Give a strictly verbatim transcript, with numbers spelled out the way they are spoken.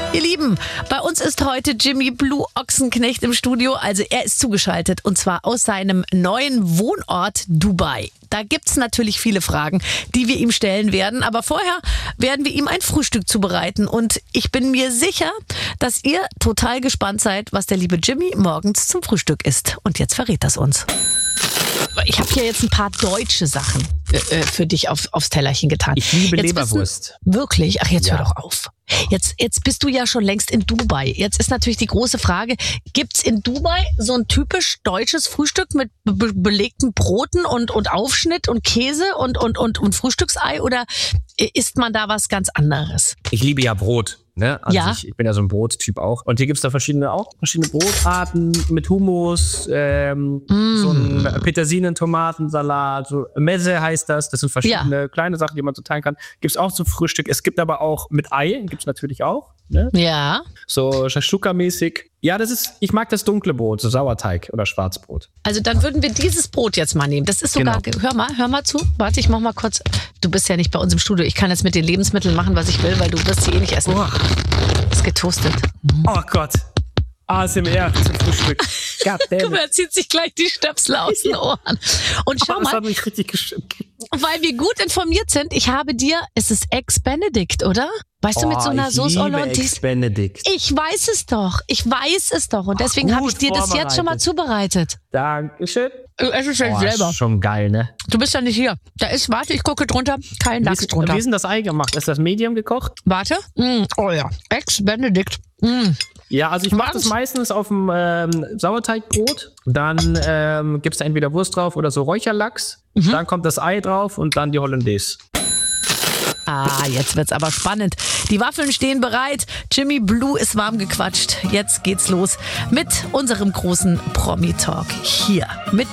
Ihr Lieben, bei uns ist heute Jimmy Blue Ochsenknecht im Studio. Also er ist zugeschaltet und zwar aus seinem neuen Wohnort Dubai. Da gibt's natürlich viele Fragen, die wir ihm stellen werden. Aber vorher werden wir ihm ein Frühstück zubereiten. Und ich bin mir sicher, dass ihr total gespannt seid, was der liebe Jimmy morgens zum Frühstück isst. Und jetzt verrät das uns. Ich habe hier jetzt ein paar deutsche Sachen äh, für dich auf, aufs Tellerchen getan. Ich liebe jetzt Leberwurst. Du, wirklich? Ach, jetzt Ja. hör doch auf. Jetzt, jetzt bist du ja schon längst in Dubai. Jetzt ist natürlich die große Frage, gibt's in Dubai so ein typisch deutsches Frühstück mit be belegten Broten und, und Aufschnitt und Käse und, und, und, und Frühstücksei oder isst man da was ganz anderes? Ich liebe ja Brot. Ne? Also Ja. ich, ich bin ja so ein Brottyp auch. Und hier gibt's da verschiedene auch verschiedene Brotarten mit Hummus, ähm, Mm. so ein Petersilien-Tomatensalat, so Meze heißt das. Das sind verschiedene kleine Sachen, die man so teilen kann. Gibt's auch zum Frühstück. Es gibt aber auch mit Ei, gibt's natürlich auch. Ne? Ja. So Shashuka-mäßig. Ja, das ist, ich mag das dunkle Brot, so Sauerteig oder Schwarzbrot. Also dann würden wir dieses Brot jetzt mal nehmen. Das ist sogar, Genau. hör mal, hör mal zu. Warte, ich mach mal kurz. Du bist ja nicht bei uns im Studio. Ich kann jetzt mit den Lebensmitteln machen, was ich will, weil du wirst sie eh nicht essen. Boah. Ist getoastet. Oh Gott. A S M R zum Frühstück. God damn Guck mal, it. er zieht sich gleich die Stöpsel aus den Ohren. Und schau Oh, das mal, hat mich richtig geschickt. weil wir gut informiert sind, ich habe dir, es ist Ex-Benedict, oder? Weißt du, mit so einer Sauce Hollandaise. Benedikt. Ich weiß es doch. Ich weiß es doch. Und deswegen habe ich gut dir das jetzt schon mal zubereitet. Dankeschön. Es ist jetzt Oh, selber. ist schon geil, ne? Du bist ja nicht hier. Da ist, warte, ich gucke drunter, kein Wie Lachs ist, drunter. wie ist denn das Ei gemacht? Ist das Medium gekocht? Warte. Mm, oh ja. Ex-Benedict. Mm. Ja, also ich mache Was? das meistens auf dem ähm, Sauerteigbrot. Dann ähm, gibst du entweder Wurst drauf oder so Räucherlachs. Mhm. Dann kommt das Ei drauf und dann die Hollandaise. Ah, jetzt wird's aber spannend. Die Waffeln stehen bereit. Jimmy Blue ist warm gequatscht. Jetzt geht's los mit unserem großen Promi-Talk hier mit